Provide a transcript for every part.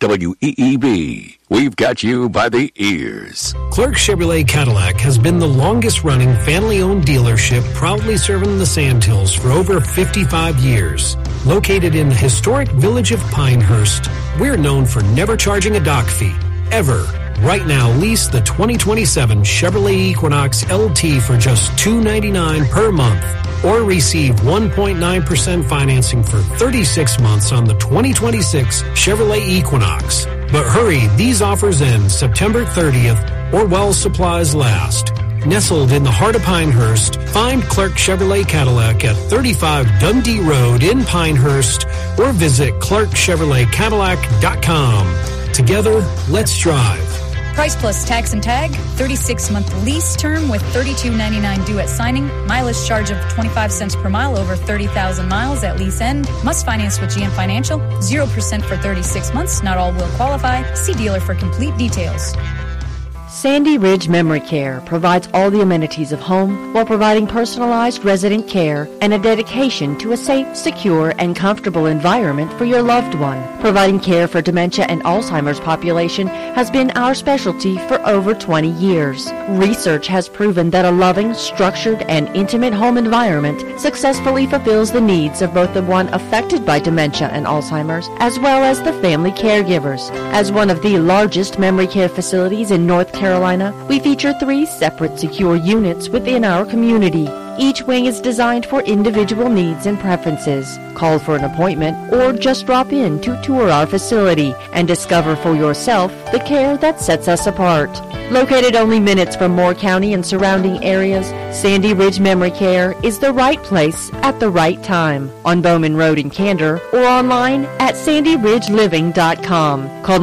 WEEB. We've got you by the ears. Clark Chevrolet Cadillac has been the longest-running family-owned dealership, proudly serving the Sandhills for over 55 years. Located in the historic village of Pinehurst, we're known for never charging a dock fee, ever. Right now, lease the 2027 Chevrolet Equinox LT for just $299 per month, or receive 1.9% financing for 36 months on the 2026 Chevrolet Equinox. But hurry, these offers end September 30th or while supplies last. Nestled in the heart of Pinehurst, find Clark Chevrolet Cadillac at 35 Dundee Road in Pinehurst or visit clarkchevroletcadillac.com. Together, let's drive. Price plus tax and tag, 36-month lease term with $32.99 due at signing. Mileage charge of 25 cents per mile over 30,000 miles at lease end. Must finance with GM Financial. 0% for 36 months. Not all will qualify. See dealer for complete details. Sandy Ridge Memory Care provides all the amenities of home while providing personalized resident care and a dedication to a safe, secure, and comfortable environment for your loved one. Providing care for dementia and Alzheimer's population has been our specialty for over 20 years. Research has proven that a loving, structured, and intimate home environment successfully fulfills the needs of both the one affected by dementia and Alzheimer's as well as the family caregivers. As one of the largest memory care facilities in North Carolina, we feature 3 separate secure units within our community. Each wing is designed for individual needs and preferences. Call for an appointment or just drop in to tour our facility and discover for yourself the care that sets us apart. Located only minutes from Moore County and surrounding areas, Sandy Ridge Memory Care is the right place at the right time on Bowman Road in Candor or online at sandyridgeliving.com. Call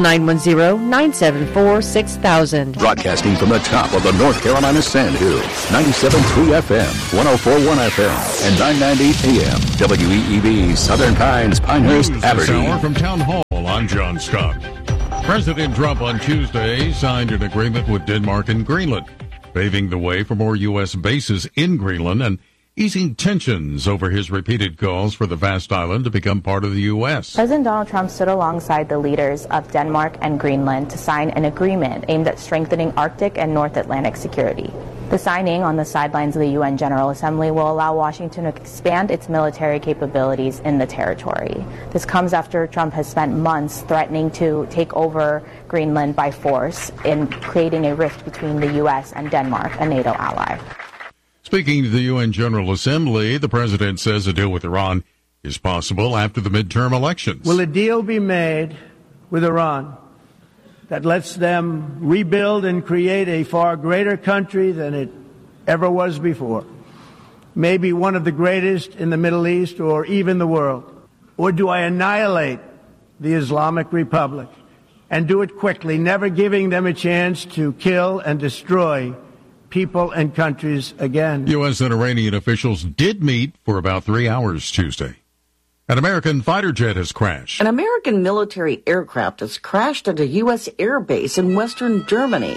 910-974-6000. Broadcasting from the top of the North Carolina Sandhills, 97.3 FM, 104.1 FM, and 990 AM. WEEB, Southern Pines, Pinehurst, Aberdeen. This hour from Town Hall, I'm John Scott. President Trump on Tuesday signed an agreement with Denmark and Greenland, paving the way for more U.S. bases in Greenland and easing tensions over his repeated calls for the vast island to become part of the U.S. President Donald Trump stood alongside the leaders of Denmark and Greenland to sign an agreement aimed at strengthening Arctic and North Atlantic security. The signing on the sidelines of the UN General Assembly will allow Washington to expand its military capabilities in the territory. This comes after Trump has spent months threatening to take over Greenland by force in creating a rift between the U.S. and Denmark, a NATO ally. Speaking to the UN General Assembly, the president says a deal with Iran is possible after the midterm elections. Will a deal be made with Iran that lets them rebuild and create a far greater country than it ever was before? Maybe one of the greatest in the Middle East or even the world? Or do I annihilate the Islamic Republic and do it quickly, never giving them a chance to kill and destroy people and countries again? U.S. and Iranian officials did meet for about 3 hours Tuesday. An American fighter jet has crashed. An American military aircraft has crashed at a U.S. air base in western Germany.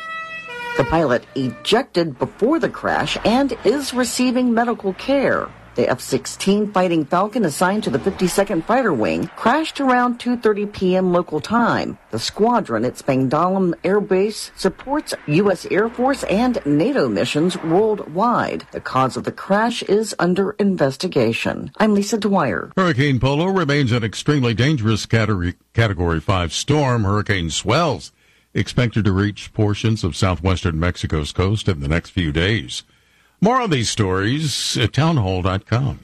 The pilot ejected before the crash and is receiving medical care. The F-16 Fighting Falcon assigned to the 52nd Fighter Wing crashed around 2:30 p.m. local time. The squadron at Spangdahlem Air Base supports U.S. Air Force and NATO missions worldwide. The cause of the crash is under investigation. I'm Lisa Dwyer. Hurricane Polo remains an extremely dangerous Category 5 storm. Hurricane swells expected to reach portions of southwestern Mexico's coast in the next few days. More on these stories at townhall.com.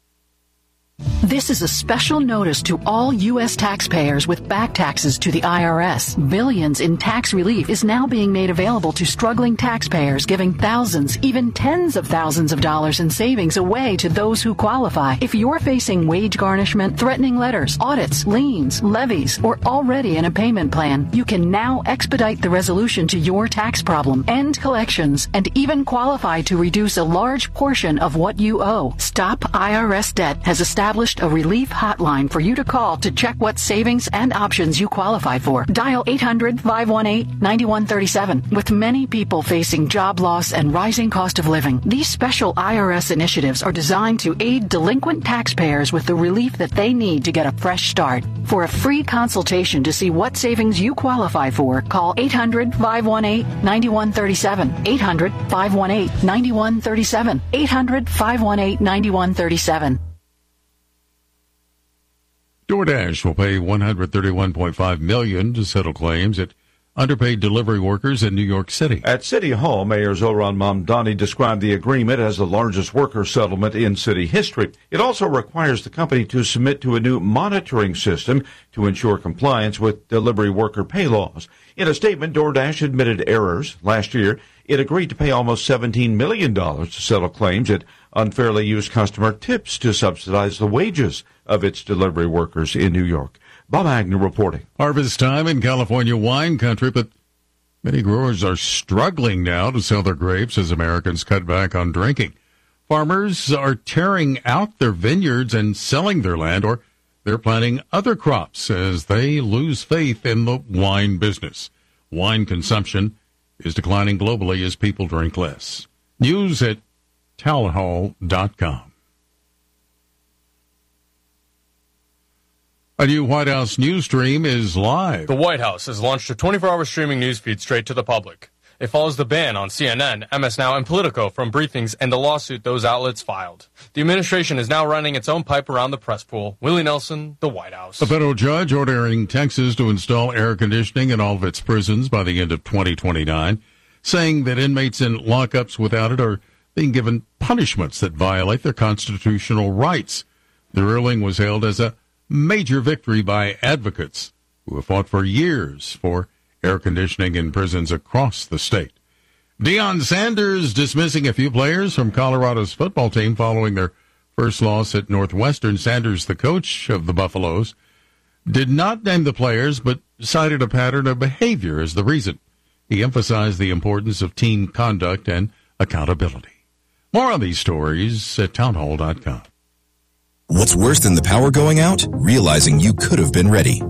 This is a special notice to all U.S. taxpayers with back taxes to the IRS. Billions in tax relief is now being made available to struggling taxpayers, giving thousands, even tens of thousands of dollars in savings away to those who qualify. If you're facing wage garnishment, threatening letters, audits, liens, levies, or already in a payment plan, you can now expedite the resolution to your tax problem, end collections, and even qualify to reduce a large portion of what you owe. Stop IRS Debt has established established a relief hotline for you to call to check what savings and options you qualify for. Dial 800-518-9137. With many people facing job loss and rising cost of living, these special IRS initiatives are designed to aid delinquent taxpayers with the relief that they need to get a fresh start. For a free consultation to see what savings you qualify for, call 800-518-9137. 800-518-9137. 800-518-9137. DoorDash will pay $131.5 million to settle claims at underpaid delivery workers in New York City. At City Hall, Mayor Zohran Mamdani described the agreement as the largest worker settlement in city history. It also requires the company to submit to a new monitoring system to ensure compliance with delivery worker pay laws. In a statement, DoorDash admitted errors. Last year, it agreed to pay almost $17 million to settle claims it unfairly used customer tips to subsidize the wages of its delivery workers in New York. Bob Agnew reporting. Harvest time in California wine country, but many growers are struggling now to sell their grapes as Americans cut back on drinking. Farmers are tearing out their vineyards and selling their land, or they're planting other crops as they lose faith in the wine business. Wine consumption is declining globally as people drink less. News at townhall.com. A new White House news stream is live. The White House has launched a 24-hour streaming news feed straight to the public. It follows the ban on CNN, MS Now, and Politico from briefings and the lawsuit those outlets filed. The administration is now running its own pipe around the press pool. Willie Nelson, the White House. A federal judge ordering Texas to install air conditioning in all of its prisons by the end of 2029, saying that inmates in lockups without it are being given punishments that violate their constitutional rights. The ruling was hailed as a major victory by advocates who have fought for years for air conditioning in prisons across the state. Deion Sanders dismissing a few players from Colorado's football team following their first loss at Northwestern. Sanders, the coach of the Buffaloes, did not name the players but cited a pattern of behavior as the reason. He emphasized the importance of team conduct and accountability. More on these stories at townhall.com. What's worse than the power going out? Realizing you could have been ready.